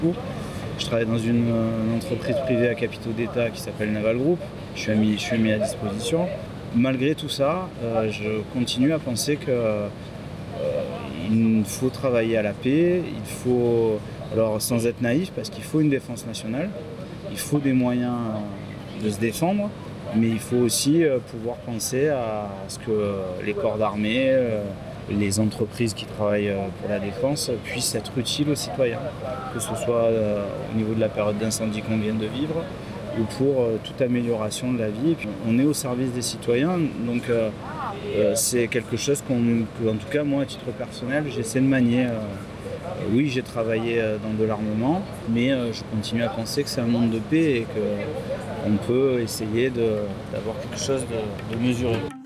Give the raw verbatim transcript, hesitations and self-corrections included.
Je travaille dans une, une entreprise privée à capitaux d'État qui s'appelle Naval Group. Je suis mis, je suis mis à disposition. Malgré tout ça, euh, je continue à penser que euh, il faut travailler à la paix, il faut, alors sans être naïf, parce qu'il faut une défense nationale, il faut des moyens de se défendre, mais il faut aussi euh, pouvoir penser à ce que euh, les corps d'armée, euh, les entreprises qui travaillent euh, pour la défense puissent être utiles aux citoyens, que ce soit euh, au niveau de la période d'incendie qu'on vient de vivre ou pour euh, toute amélioration de la vie. Et puis, on est au service des citoyens, donc euh, euh, c'est quelque chose qu'on, que, en tout cas moi à titre personnel, j'essaie de manier. Euh, oui, j'ai travaillé euh, dans de l'armement, mais euh, je continue à penser que c'est un monde de paix et qu'on peut essayer de, d'avoir quelque chose de, de mesuré.